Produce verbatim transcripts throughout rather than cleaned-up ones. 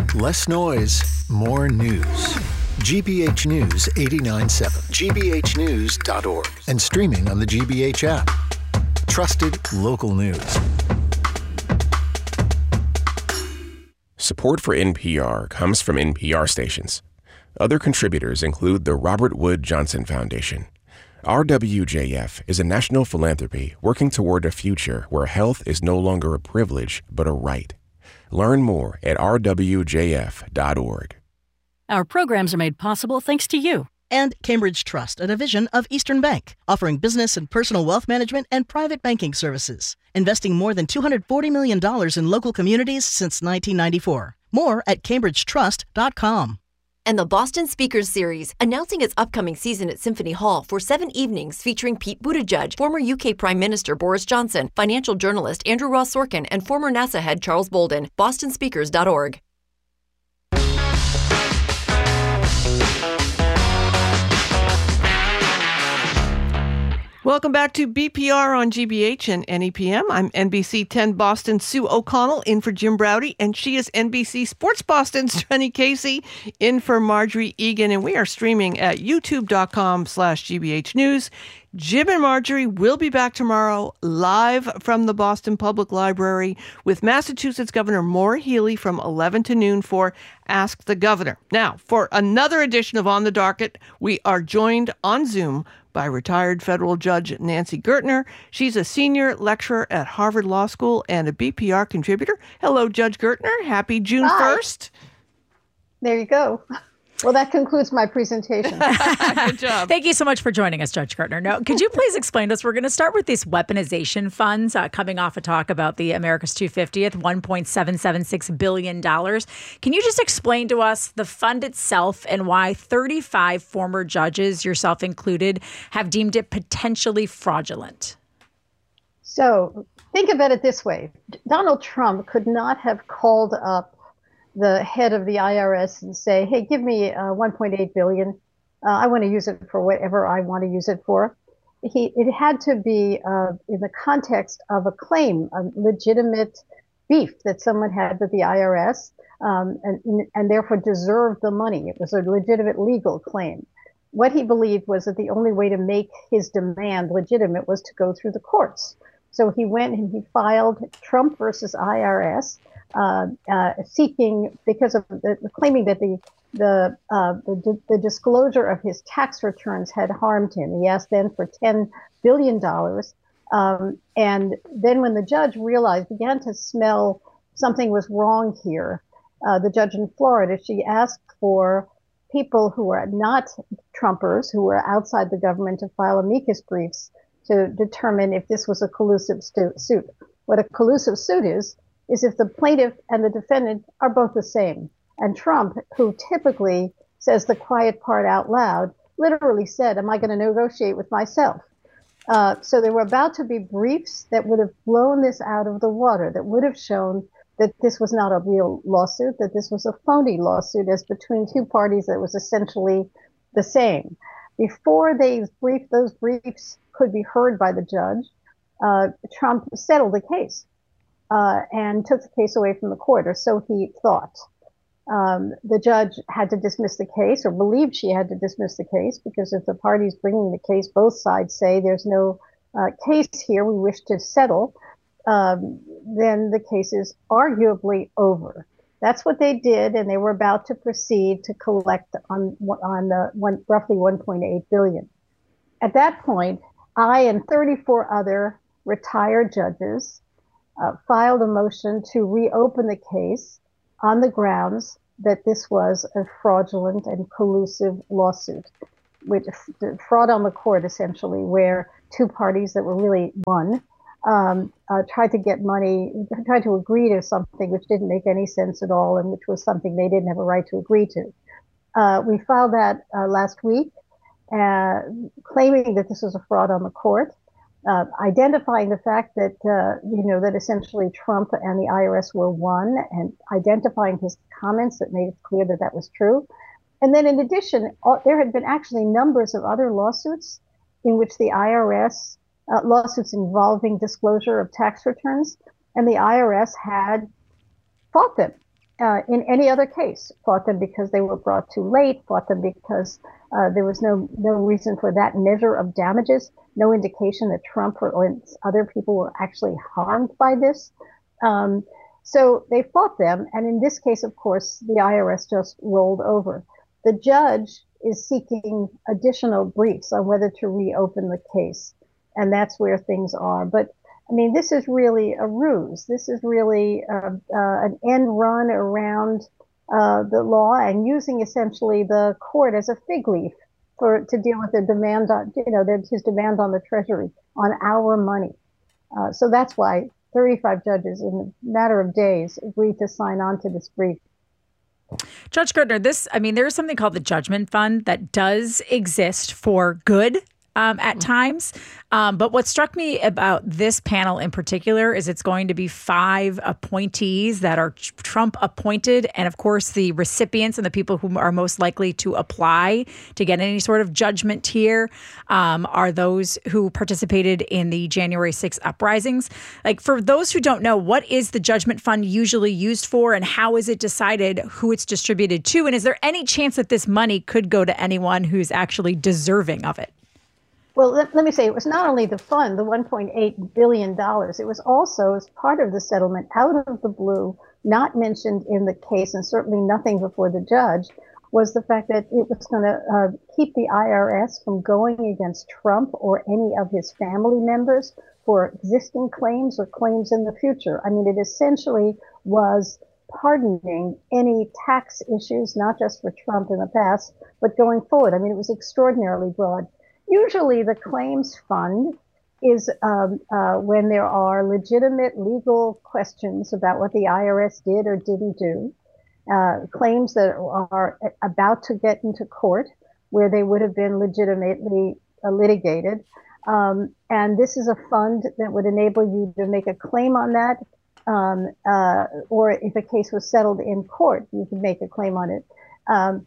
Less noise, more news. G B H News eighty-nine point seven, G B H news dot org, and streaming on the G B H app. Trusted local news. Support for N P R comes from N P R stations. Other contributors include the Robert Wood Johnson Foundation. R W J F is a national philanthropy working toward a future where health is no longer a privilege, but a right. Learn more at r w j f dot org. Our programs are made possible thanks to you. And Cambridge Trust, a division of Eastern Bank, offering business and personal wealth management and private banking services, investing more than two hundred forty million dollars in local communities since nineteen ninety-four. More at cambridge trust dot com. And the Boston Speakers Series, announcing its upcoming season at Symphony Hall for seven evenings featuring Pete Buttigieg, former U K Prime Minister Boris Johnson, financial journalist Andrew Ross Sorkin, and former NASA head Charles Bolden. boston speakers dot org. Welcome back to B P R on G B H and N E P M. I'm N B C ten Boston Sue O'Connell in for Jim Browdy, and she is N B C Sports Boston's Jenny Casey in for Marjorie Egan, and we are streaming at youtube.com slash GBH News. Jim and Marjorie will be back tomorrow live from the Boston Public Library with Massachusetts Governor Maura Healey from eleven to noon for Ask the Governor. Now, for another edition of On the Docket, we are joined on Zoom by retired federal judge Nancy Gertner. She's a senior lecturer at Harvard Law School and a B P R contributor. Hello, Judge Gertner. Happy June first. There you go. Well, that concludes my presentation. Good job. Thank you so much for joining us, Judge Gertner. Now, could you please explain to us, we're going to start with these weaponization funds uh, coming off a talk about the America's two hundred fiftieth, one point seven seven six billion dollars. Can you just explain to us the fund itself and why thirty-five former judges, yourself included, have deemed it potentially fraudulent? So think about it this way. Donald Trump could not have called up the head of the I R S and say, hey, give me uh, one point eight billion dollars. Uh, I want to use it for whatever I want to use it for. He, it had to be uh, in the context of a claim, a legitimate beef that someone had with the I R S, um, and, and therefore deserved the money. It was a legitimate legal claim. What he believed was that the only way to make his demand legitimate was to go through the courts. So he went and he filed Trump versus I R S, Uh, uh, seeking, because of the, the claiming that the the, uh, the the disclosure of his tax returns had harmed him. He asked then for ten billion dollars, um, and then when the judge realized, began to smell something was wrong here, uh, the judge in Florida, she asked for people who are not Trumpers, who were outside the government, to file amicus briefs to determine if this was a collusive stu- suit. What a collusive suit is, is if the plaintiff and the defendant are both the same. And Trump, who typically says the quiet part out loud, literally said, am I going to negotiate with myself? Uh, so there were about to be briefs that would have blown this out of the water, that would have shown that this was not a real lawsuit, that this was a phony lawsuit as between two parties that was essentially the same. Before they brief, those briefs could be heard by the judge, uh, Trump settled the case. Uh, and took the case away from the court, or so he thought. Um, the judge had to dismiss the case, or believed she had to dismiss the case, because if the parties bringing the case, both sides say there's no uh, case here, we wish to settle, um, then the case is arguably over. That's what they did, and they were about to proceed to collect on on the one, roughly one point eight billion dollars. At that point, I and thirty-four other retired judges Uh, filed a motion to reopen the case on the grounds that this was a fraudulent and collusive lawsuit, which fraud on the court, essentially, where two parties that were really one um, uh, tried to get money, tried to agree to something which didn't make any sense at all, and which was something they didn't have a right to agree to. Uh, we filed that uh, last week, uh, claiming that this was a fraud on the court. Uh, identifying the fact that, uh, you know, that essentially Trump and the I R S were one, and identifying his comments that made it clear that that was true. And then in addition, all, there had been actually numbers of other lawsuits in which the I R S, uh, lawsuits involving disclosure of tax returns, and the I R S had fought them uh, in any other case, fought them because they were brought too late, fought them because uh, there was no no reason for that measure of damages, no indication that Trump or, or other people were actually harmed by this. Um, so they fought them, and in this case, of course, the I R S just rolled over. The judge is seeking additional briefs on whether to reopen the case, and that's where things are. But I mean, this is really a ruse. This is really uh, uh, an end run around uh, the law and using essentially the court as a fig leaf for to deal with the demand on, you know, his demand on the Treasury on our money. Uh, so that's why thirty-five judges in a matter of days agreed to sign on to this brief. Judge Gertner, this, I mean, there is something called the Judgment Fund that does exist for good um, at times. Um, but what struck me about this panel in particular is it's going to be five appointees that are Trump appointed. And of course, the recipients and the people who are most likely to apply to get any sort of judgment here um, are those who participated in the January sixth uprisings. Like, for those who don't know, what is the Judgment Fund usually used for, and how is it decided who it's distributed to? And is there any chance that this money could go to anyone who's actually deserving of it? Well, let, let me say, it was not only the fund, the one point eight billion dollars, it was also, as part of the settlement, out of the blue, not mentioned in the case, and certainly nothing before the judge, was the fact that it was going to uh, keep the I R S from going against Trump or any of his family members for existing claims or claims in the future. I mean, it essentially was pardoning any tax issues, not just for Trump in the past, but going forward. I mean, it was extraordinarily broad. Usually the claims fund is um, uh, when there are legitimate legal questions about what the I R S did or didn't do, uh, claims that are about to get into court where they would have been legitimately uh, litigated. Um, and this is a fund that would enable you to make a claim on that. Um, uh, or if a case was settled in court, you could make a claim on it. Um,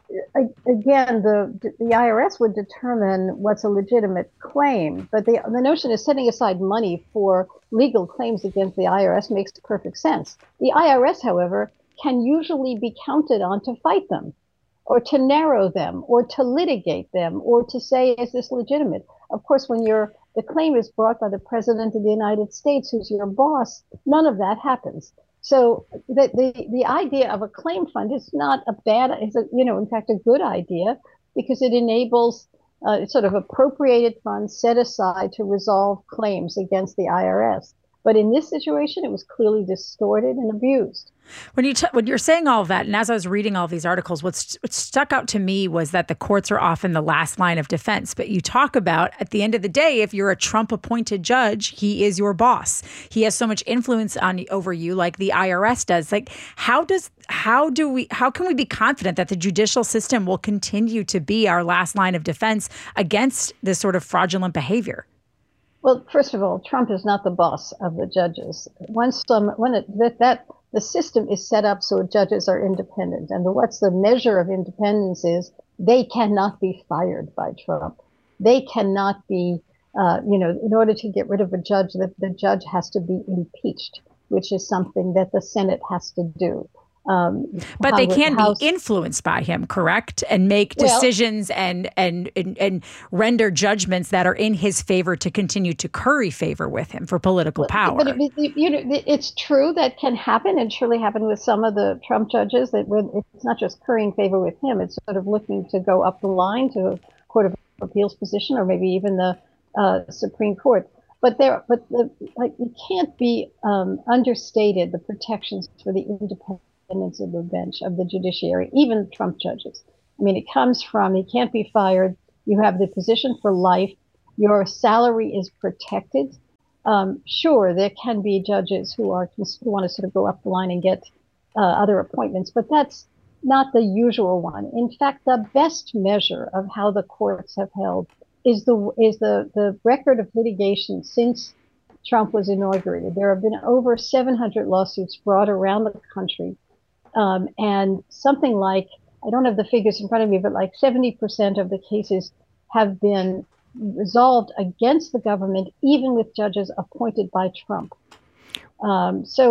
Again, the the I R S would determine what's a legitimate claim, but the the notion of setting aside money for legal claims against the I R S makes perfect sense. The I R S, however, can usually be counted on to fight them, or to narrow them, or to litigate them, or to say, is this legitimate? Of course, when you're the claim is brought by the President of the United States, who's your boss, none of that happens. So the, the, the idea of a claim fund is not a bad, it's a, you know, in fact, a good idea, because it enables uh, sort of appropriated funds set aside to resolve claims against the I R S. But in this situation, it was clearly distorted and abused. When, you t- when you're saying all of that, and as I was reading all these articles, what's, what stuck out to me was that the courts are often the last line of defense. But you talk about, at the end of the day, if you're a Trump-appointed judge, he is your boss. He has so much influence on over you, like the I R S does. Like, how does how do we how can we be confident that the judicial system will continue to be our last line of defense against this sort of fraudulent behavior? Well, first of all, Trump is not the boss of the judges. Once some, when it, that, that the system is set up so judges are independent, and the, what's the measure of independence is they cannot be fired by Trump. They cannot be, uh, you know, in order to get rid of a judge, the, the judge has to be impeached, which is something that the Senate has to do. Um, but how, they can how, be influenced by him, correct? And make decisions well, and, and, and and render judgments that are in his favor to continue to curry favor with him for political power. But it, it, you know, it's true that can happen, and surely happened with some of the Trump judges, that it's not just currying favor with him, it's sort of looking to go up the line to a Court of Appeals position, or maybe even the uh, Supreme Court. But there, but the, like, it can't be um, understated, the protections for the independent of the bench, of the judiciary, even Trump judges. I mean, it comes from, he can't be fired. You have the position for life. Your salary is protected. Um, sure, there can be judges who are who want to sort of go up the line and get uh, other appointments, but that's not the usual one. In fact, the best measure of how the courts have held is the is the the record of litigation since Trump was inaugurated. There have been over seven hundred lawsuits brought around the country. Um, and something like, I don't have the figures in front of me, but like seventy percent of the cases have been resolved against the government, even with judges appointed by Trump. Um, so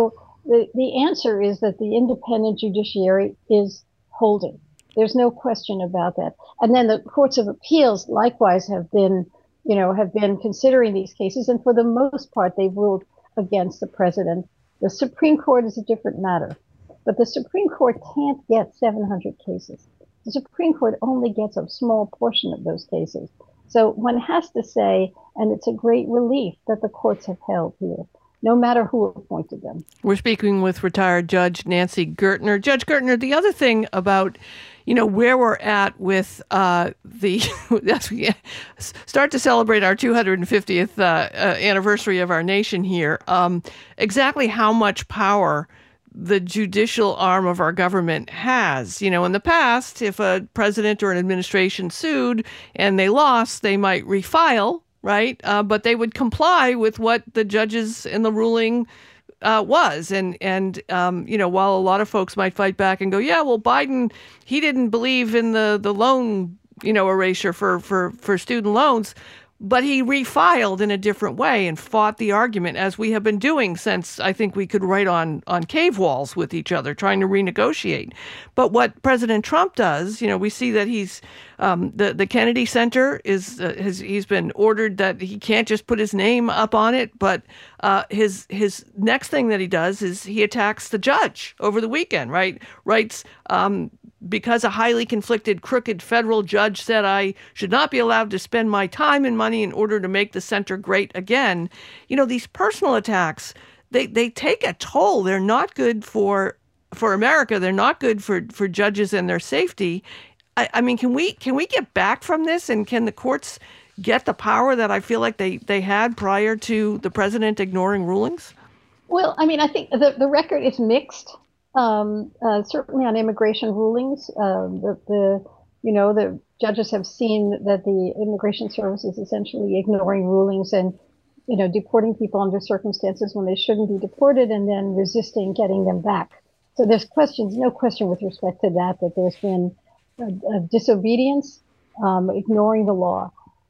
the, the answer is that the independent judiciary is holding. There's no question about that. And then the courts of appeals likewise have been, you know, have been considering these cases. And for the most part, they've ruled against the president. The Supreme Court is a different matter. But the Supreme Court can't get seven hundred cases. The Supreme Court only gets a small portion of those cases. So one has to say, and it's a great relief that the courts have held here, no matter who appointed them. We're speaking with retired Judge Nancy Gertner. Judge Gertner, the other thing about, you know, where we're at with uh, the, as we start to celebrate our two hundred fiftieth uh, uh, anniversary of our nation here, um, exactly how much power the judicial arm of our government has. You know, in the past, if a president or an administration sued and they lost, they might refile, right? Uh, but they would comply with what the judges in the ruling uh, was. And, and um, you know, while a lot of folks might fight back and go, yeah, well, Biden, he didn't believe in the, the loan, you know, erasure for, for, for student loans, but he refiled in a different way and fought the argument, as we have been doing since I think we could write on, on cave walls with each other, trying to renegotiate. But what President Trump does, you know, we see that he's um, the the Kennedy Center is uh, has he's been ordered that he can't just put his name up on it, but uh, his his next thing that he does is he attacks the judge over the weekend, right? Writes. Um, Because a highly conflicted, crooked federal judge said I should not be allowed to spend my time and money in order to make the center great again. You know, these personal attacks, they, they take a toll. They're not good for for America. They're not good for, for judges and their safety. I, I mean, can we can we get back from this? And can the courts get the power that I feel like they, they had prior to the president ignoring rulings? Well, I mean, I think the, the record is mixed. Um, uh, certainly on immigration rulings, uh, the, the, you know, the judges have seen that the Immigration Service is essentially ignoring rulings and, you know, deporting people under circumstances when they shouldn't be deported and then resisting getting them back. So there's questions, no question with respect to that, that there's been a, a disobedience, um, ignoring the law.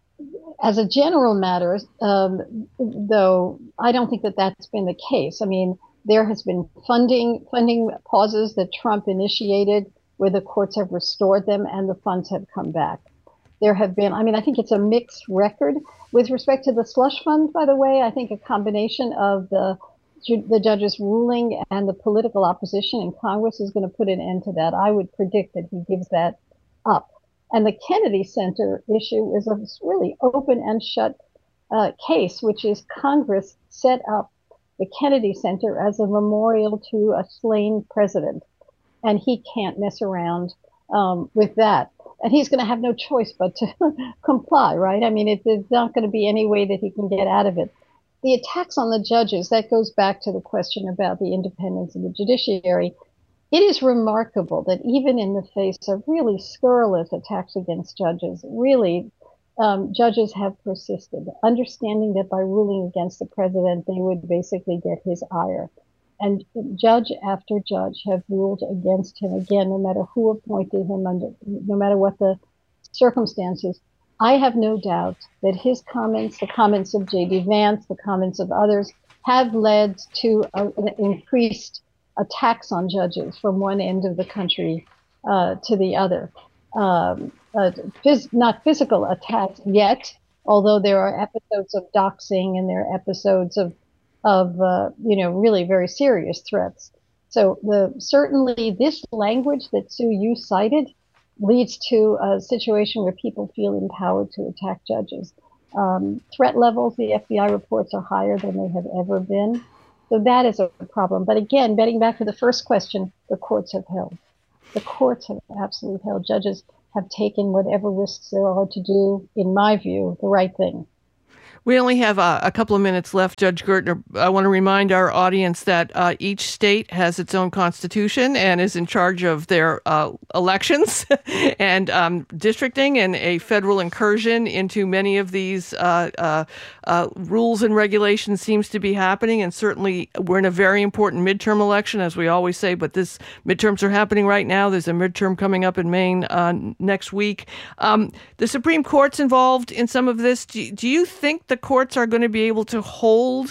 As a general matter, um, though, I don't think that that's been the case. I mean, there has been funding funding pauses that Trump initiated where the courts have restored them and the funds have come back. There have been, I mean, I think it's a mixed record. With respect to the slush fund, by the way, I think a combination of the the judge's ruling and the political opposition in Congress is going to put an end to that. I would predict that he gives that up. And the Kennedy Center issue is a really open and shut uh, case, which is Congress set up the Kennedy Center as a memorial to a slain president. And he can't mess around um, with that. And he's going to have no choice but to comply, right? I mean, it, there's not going to be any way that he can get out of it. The attacks on the judges, that goes back to the question about the independence of the judiciary. It is remarkable that even in the face of really scurrilous attacks against judges, really, Um, judges have persisted, understanding that by ruling against the president, they would basically get his ire. And judge after judge have ruled against him again, no matter who appointed him, under, no matter what the circumstances. I have no doubt that his comments, the comments of J D Vance, the comments of others, have led to a, an increased attacks on judges from one end of the country uh, to the other. Um, uh, phys- not physical attacks yet, although there are episodes of doxing and there are episodes of, of uh, you know, really very serious threats. So the certainly this language that Sue, you cited, leads to a situation where people feel empowered to attack judges. Um, threat levels, the F B I reports, are higher than they have ever been. So that is a problem. But again, getting back to the first question, the courts have held. The courts have absolutely held. Judges have taken whatever risks there are to do, in my view, the right thing. We only have uh, a couple of minutes left, Judge Gertner. I want to remind our audience that uh, each state has its own constitution and is in charge of their uh, elections and um, districting, and a federal incursion into many of these uh, uh, uh, rules and regulations seems to be happening. And certainly we're in a very important midterm election, as we always say, but this midterms are happening right now. There's a midterm coming up in Maine uh, next week. Um, the Supreme Court's involved in some of this. Do, do you think the The courts are going to be able to hold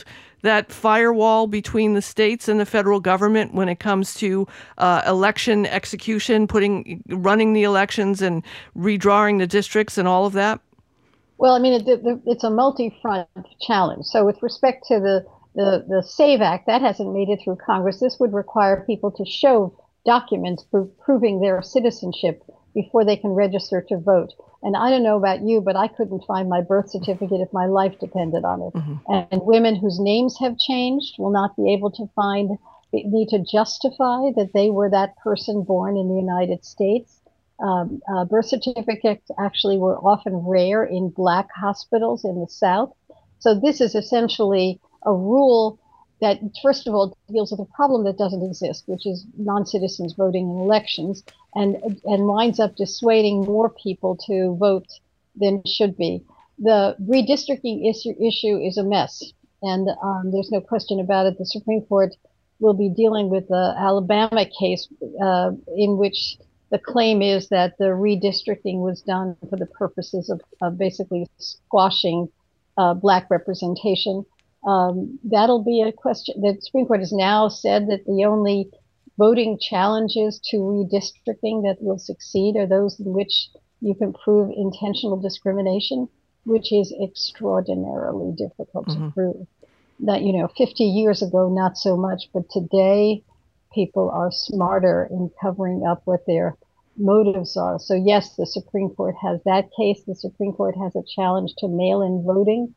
that firewall between the states and the federal government when it comes to uh, election execution, putting, running the elections and redrawing the districts and all of that? Well, I mean, it, it, it's a multi-front challenge. So with respect to the, the, the SAVE Act, that hasn't made it through Congress. This would require people to show documents pro- proving their citizenship before they can register to vote. And I don't know about you, but I couldn't find my birth certificate if my life depended on it. Mm-hmm. And, and women whose names have changed will not be able to find, need to justify that they were that person born in the United States. Um, uh, birth certificates actually were often rare in Black hospitals in the South. So this is essentially a rule that, first of all, deals with a problem that doesn't exist, which is non-citizens voting in elections, and and winds up dissuading more people to vote than should be. The redistricting issue, issue is a mess, and um, there's no question about it. The Supreme Court will be dealing with the Alabama case uh, in which the claim is that the redistricting was done for the purposes of, of basically squashing uh, Black representation. Um, that'll be a question. The Supreme Court has now said that the only voting challenges to redistricting that will succeed are those in which you can prove intentional discrimination, which is extraordinarily difficult mm-hmm. to prove. That, you know, fifty years ago, not so much, but today people are smarter in covering up what their motives are. So yes, the Supreme Court has that case. The Supreme Court has a challenge to mail-in voting.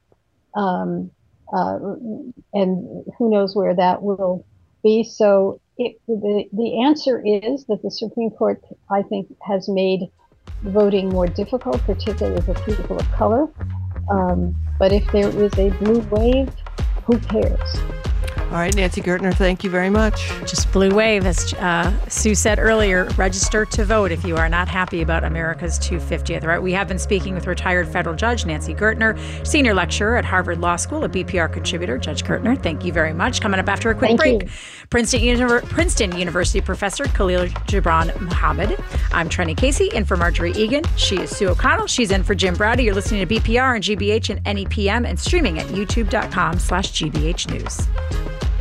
Um, Uh, and who knows where that will be. So it, the, the answer is that the Supreme Court, I think, has made voting more difficult, particularly for people of color. Um, but if there is a blue wave, who cares? All right, Nancy Gertner, thank you very much. Just blue wave, as uh, Sue said earlier, register to vote if you are not happy about America's two hundred fiftieth. Right? We have been speaking with retired federal judge Nancy Gertner, senior lecturer at Harvard Law School, a B P R contributor. Judge Gertner, thank you very much. Coming up after a quick thank break, you. Princeton, Univer- Princeton University professor Khalil Gibran Muhammad. I'm Trenny Casey, in for Marjorie Egan. She is Sue O'Connell. She's in for Jim Browdy. You're listening to B P R and G B H and N E P M and streaming at youtube dot com slash G B H News.